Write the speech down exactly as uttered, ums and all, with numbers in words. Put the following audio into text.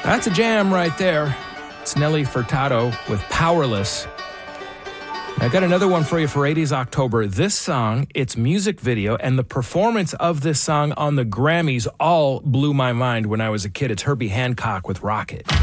That's a jam right there. It's Nelly Furtado with Powerless. I got another one for you for eighties October. This song, its music video, and the performance of this song on the Grammys all blew my mind when I was a kid. It's Herbie Hancock with Rocket.